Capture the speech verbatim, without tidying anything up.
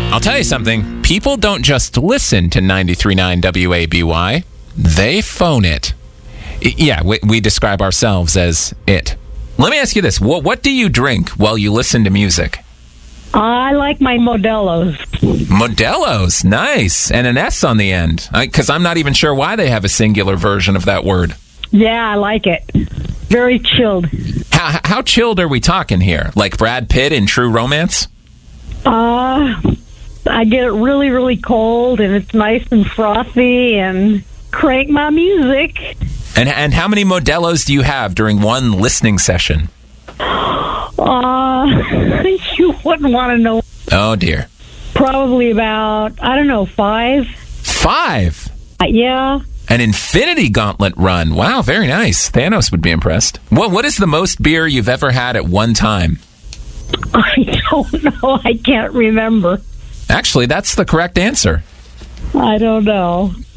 I'll tell you something. People don't just listen to ninety-three point nine W A B Y. They phone it. I- yeah, we, we describe ourselves as it. Let me ask you this. What, what do you drink while you listen to music? I like my Modelo's. Modelo's. Nice. And an S on the end. Because I'm not even sure why they have a singular version of that word. Yeah, I like it. Very chilled. How, how chilled are we talking here? Like Brad Pitt in True Romance? Uh, I get it really, really cold, and it's nice and frothy, and crank my music. And and how many Modelo's do you have during one listening session? Uh, you wouldn't want to know. Oh, dear. Probably about, I don't know, five. Five? Uh, yeah. An Infinity Gauntlet run. Wow, very nice. Thanos would be impressed. What What is the most beer you've ever had at one time? I don't know. I can't remember. Actually, that's the correct answer. I don't know.